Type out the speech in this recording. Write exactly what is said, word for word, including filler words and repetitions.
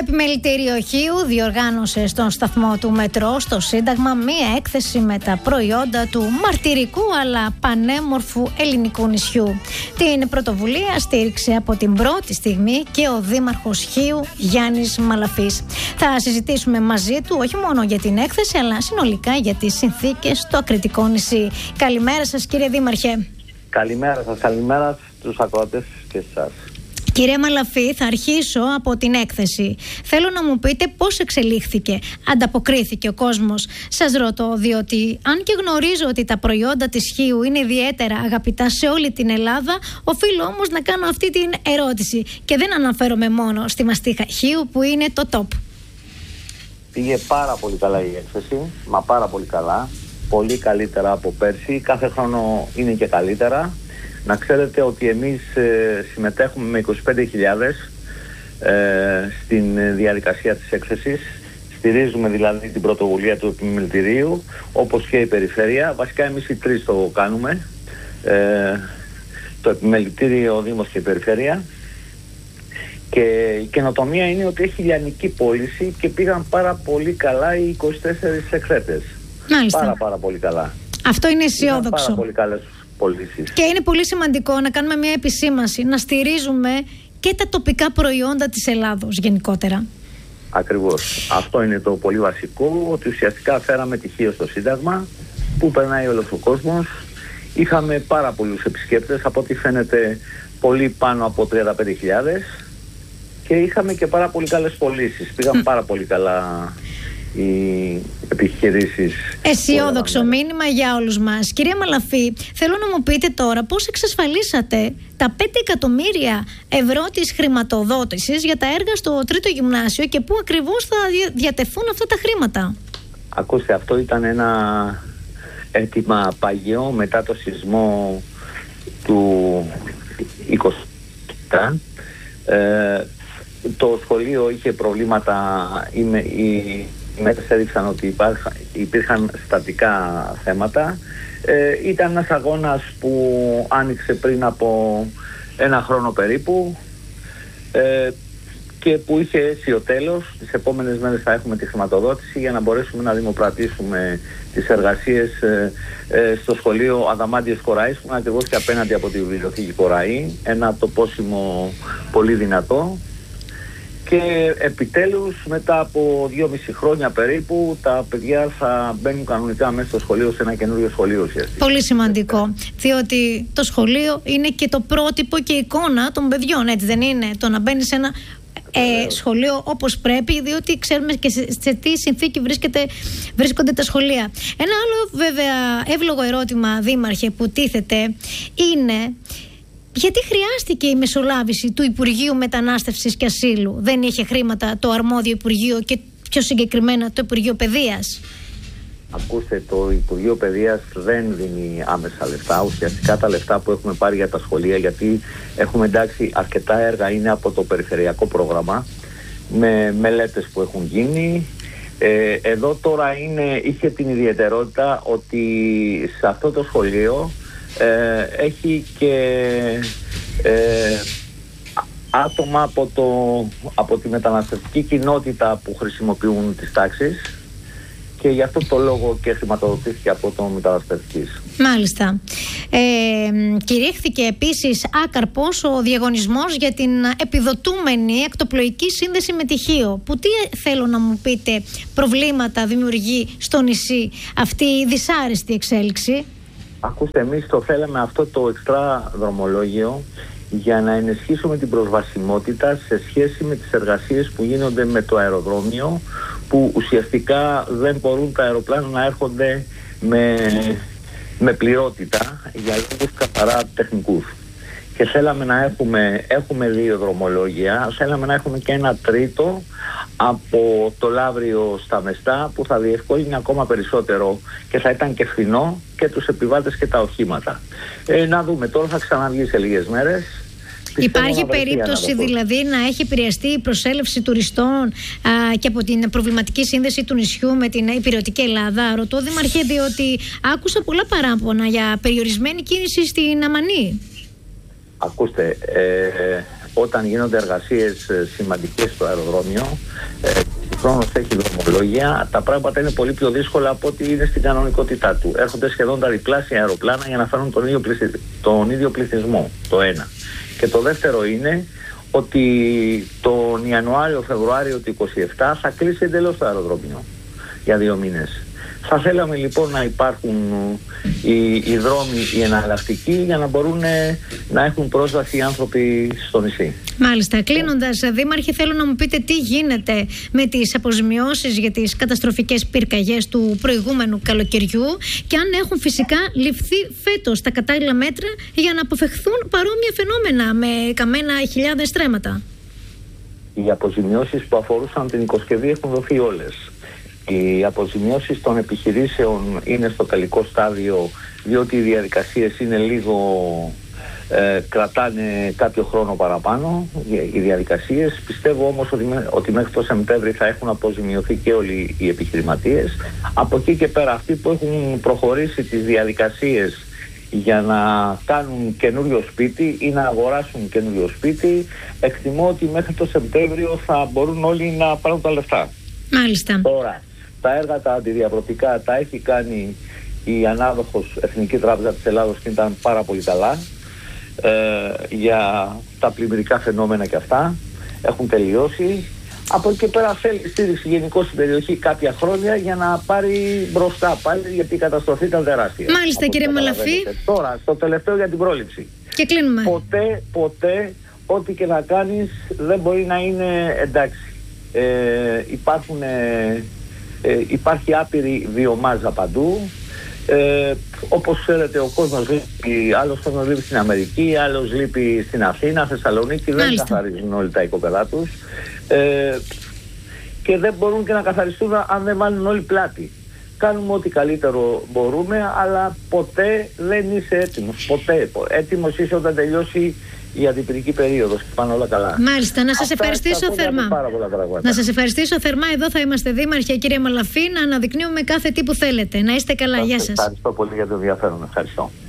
Επιμελητήριο Χίου διοργάνωσε στον σταθμό του Μετρό στο Σύνταγμα μία έκθεση με τα προϊόντα του μαρτυρικού αλλά πανέμορφου ελληνικού νησιού. Την πρωτοβουλία στήριξε από την πρώτη στιγμή και ο Δήμαρχος Χίου Γιάννης Μαλαφής. Θα συζητήσουμε μαζί του όχι μόνο για την έκθεση αλλά συνολικά για τις συνθήκες στο ακριτικό νησί. Καλημέρα σας, κύριε Δήμαρχε. Καλημέρα σας, καλημέρα στους ακροατές και εσάς. Κύριε Μαλαφή, θα αρχίσω από την έκθεση. Θέλω να μου πείτε πώς εξελίχθηκε, ανταποκρίθηκε ο κόσμος. Σας ρωτώ, διότι αν και γνωρίζω ότι τα προϊόντα της Χίου είναι ιδιαίτερα αγαπητά σε όλη την Ελλάδα, οφείλω όμως να κάνω αυτή την ερώτηση. Και δεν αναφέρομαι μόνο στη μαστίχα Χίου που είναι το top. Πήγε πάρα πολύ καλά η έκθεση, μα πάρα πολύ καλά. Πολύ καλύτερα από πέρσι, κάθε χρόνο είναι και καλύτερα. Να ξέρετε ότι εμείς ε, συμμετέχουμε με είκοσι πέντε χιλιάδες ε, στην διαδικασία της έκθεσης. Στηρίζουμε δηλαδή την πρωτοβουλία του επιμελητηρίου, όπως και η περιφέρεια. Βασικά εμείς οι τρεις το κάνουμε. Ε, το επιμελητήριο, ο Δήμος και η περιφέρεια. Και η καινοτομία είναι ότι έχει λιανική πώληση και πήγαν πάρα πολύ καλά οι είκοσι τέσσερις εκθέτες. Μάλιστα. Πάρα πάρα πολύ καλά. Αυτό είναι αισιόδοξο. Πάρα πολύ καλές πωλήσεις. Και είναι πολύ σημαντικό να κάνουμε μια επισήμανση, να στηρίζουμε και τα τοπικά προϊόντα της Ελλάδος γενικότερα. Ακριβώς. Αυτό είναι το πολύ βασικό, ότι ουσιαστικά φέραμε τυχείο στο Σύνταγμα, που περνάει όλος ο κόσμος. Είχαμε πάρα πολλούς επισκέπτες, από ό,τι φαίνεται πολύ πάνω από τριάντα πέντε χιλιάδες, και είχαμε και πάρα πολύ καλές πωλήσεις. Πήγαν mm. πάρα πολύ καλά οι επιχειρήσεις. Αισιόδοξο μήνυμα για όλους μας. Κυρία Μαλαφή, θέλω να μου πείτε τώρα πώς εξασφαλίσατε τα πέντε εκατομμύρια ευρώ της χρηματοδότησης για τα έργα στο τρίτο γυμνάσιο και πού ακριβώς θα διατεθούν αυτά τα χρήματα. Ακούστε, αυτό ήταν ένα αίτημα παγιό μετά το σεισμό του είκοσι επτά. Ε, το σχολείο είχε προβλήματα, είμαι, οι Οι μέτρες έδειξαν ότι υπάρχαν, υπήρχαν στατικά θέματα. Ε, ήταν ένας αγώνας που άνοιξε πριν από ένα χρόνο περίπου ε, και που είχε αίσιο τέλος. Τις επόμενες μέρες θα έχουμε τη χρηματοδότηση για να μπορέσουμε να δημοπρατήσουμε τις εργασίες ε, ε, στο σχολείο Αδαμάντιος Κοραής, που είναι ακριβώς και απέναντι από τη βιβλιοθήκη Κοραή. Ένα τοπόσιμο πολύ δυνατό. Και επιτέλους μετά από δυόμιση χρόνια περίπου τα παιδιά θα μπαίνουν κανονικά μέσα στο σχολείο, σε ένα καινούριο σχολείο ουσιαστικά. Πολύ σημαντικό, διότι το σχολείο είναι και το πρότυπο και εικόνα των παιδιών, έτσι δεν είναι? Το να μπαίνει σε ένα ε, σχολείο όπως πρέπει, διότι ξέρουμε και σε, σε τι συνθήκη βρίσκεται, βρίσκονται τα σχολεία. Ένα άλλο βέβαια εύλογο ερώτημα, Δήμαρχε, που τίθεται είναι: γιατί χρειάστηκε η μεσολάβηση του Υπουργείου Μετανάστευσης και Ασύλου? Δεν είχε χρήματα το αρμόδιο Υπουργείο και πιο συγκεκριμένα το Υπουργείο Παιδείας? Ακούστε, το Υπουργείο Παιδείας δεν δίνει άμεσα λεφτά. Ουσιαστικά τα λεφτά που έχουμε πάρει για τα σχολεία, γιατί έχουμε εντάξει αρκετά έργα, είναι από το περιφερειακό πρόγραμμα με μελέτες που έχουν γίνει. Ε, εδώ τώρα είναι, είχε την ιδιαιτερότητα ότι σε αυτό το σχολείο Ε, έχει και ε, άτομα από, το, από τη μεταναστευτική κοινότητα που χρησιμοποιούν τις τάξεις, και γι' αυτό το λόγο και χρηματοδοτήθηκε από το μεταναστευτικής. Μάλιστα. Ε, κηρύχθηκε επίσης άκαρπος ο διαγωνισμός για την επιδοτούμενη εκτοπλοϊκή σύνδεση με τη Χίο, που τι θέλω να μου πείτε προβλήματα δημιουργεί στο νησί αυτή η δυσάρεστη εξέλιξη? Ακούστε, εμείς το θέλαμε αυτό το εξτρά δρομολόγιο για να ενισχύσουμε την προσβασιμότητα σε σχέση με τις εργασίες που γίνονται με το αεροδρόμιο, που ουσιαστικά δεν μπορούν τα αεροπλάνα να έρχονται με, με πληρότητα για λόγους καθαρά τεχνικούς. Και θέλαμε να έχουμε, έχουμε δύο δρομολόγια, θέλαμε να έχουμε και ένα τρίτο από το Λαύριο στα Μεστά, που θα διευκόλυνε ακόμα περισσότερο και θα ήταν και φθηνό και τους επιβάτες και τα οχήματα. Ε, να δούμε, τώρα θα ξαναβγεί σε λίγες μέρες. Υπάρχει περίπτωση δηλαδή να έχει επηρεαστεί η προσέλευση τουριστών α, και από την προβληματική σύνδεση του νησιού με την υπηρετική Ελλάδα? Ρωτώ, Δήμαρχε, διότι άκουσα πολλά παράπονα για περιορισμένη κίνηση στην Αμανή. Ακούστε, ε, όταν γίνονται εργασίες σημαντικές στο αεροδρόμιο, ε, χρόνος έχει δρομολόγια, τα πράγματα είναι πολύ πιο δύσκολα από ό,τι είναι στην κανονικότητά του. Έρχονται σχεδόν τα διπλάσια αεροπλάνα για να φέρουν τον ίδιο, πληθυ... τον ίδιο πληθυσμό, το ένα. Και το δεύτερο είναι ότι τον Ιανουάριο-Φεβρουάριο του είκοσι επτά θα κλείσει εντελώς το αεροδρόμιο για δύο μήνες. Θα θέλαμε λοιπόν να υπάρχουν οι, οι δρόμοι, οι εναλλακτικοί, για να μπορούν να έχουν πρόσβαση οι άνθρωποι στο νησί. Μάλιστα. Κλείνοντας, Δήμαρχε, θέλω να μου πείτε τι γίνεται με τις αποζημιώσεις για τις καταστροφικές πυρκαγιές του προηγούμενου καλοκαιριού και αν έχουν φυσικά ληφθεί φέτος τα κατάλληλα μέτρα για να αποφευχθούν παρόμοια φαινόμενα με καμένα χιλιάδες στρέμματα. Οι αποζημιώσεις που αφορούσαν την Οικοσκευή έχουν δοθεί όλες. Οι αποζημιώσεις των επιχειρήσεων είναι στο τελικό στάδιο, διότι οι διαδικασίες είναι λίγο, ε, κρατάνε κάποιο χρόνο παραπάνω οι διαδικασίες. Πιστεύω όμως ότι, ότι μέχρι το Σεπτέμβρη θα έχουν αποζημιωθεί και όλοι οι επιχειρηματίες. Από εκεί και πέρα αυτοί που έχουν προχωρήσει τις διαδικασίες για να κάνουν καινούριο σπίτι ή να αγοράσουν καινούριο σπίτι, εκτιμώ ότι μέχρι το Σεπτέμβριο θα μπορούν όλοι να πάρουν τα λεφτά. Μάλιστα. Τώρα, τα έργα τα αντιδιαβρωτικά τα έχει κάνει η ανάδοχος Εθνική Τράπεζα της Ελλάδος και ήταν πάρα πολύ καλά ε, για τα πλημμυρικά φαινόμενα και αυτά. Έχουν τελειώσει. Από εκεί και πέρα θέλει στήριξη γενικώς στην περιοχή κάποια χρόνια για να πάρει μπροστά πάλι, γιατί η καταστροφή ήταν τεράστια. Μάλιστα, κύριε Μαλαφή. Τώρα, στο τελευταίο για την πρόληψη. Και κλείνουμε. Ποτέ, ποτέ, ό,τι και να κάνεις δεν μπορεί να είναι εντάξει. Ε, υπάρχουν, ε, ε, υπάρχει άπειρη βιομάζα παντού. Ε, όπως ξέρετε, ο κόσμος λείπει, άλλος κόσμος λείπει στην Αμερική, άλλος λείπει στην Αθήνα, Θεσσαλονίκη. Δεν καθαρίζουν όλοι τα οικόπεδά τους ε, και δεν μπορούν και να καθαριστούν αν δεν βάλουν όλοι πλάτη. Κάνουμε ό,τι καλύτερο μπορούμε, αλλά ποτέ δεν είσαι έτοιμος. Ποτέ. Έτοιμος είσαι όταν τελειώσει η αντιπυρική περίοδος και πάνε όλα καλά. Μάλιστα, να σας ευχαριστήσω θερμά. Να σας ευχαριστήσω θερμά. Εδώ θα είμαστε, Δήμαρχε, κυρία Μαλαφή, να αναδεικνύουμε κάθε τι που θέλετε. Να είστε καλά. Γεια σας. Ευχαριστώ πολύ για το ενδιαφέρον. Ευχαριστώ.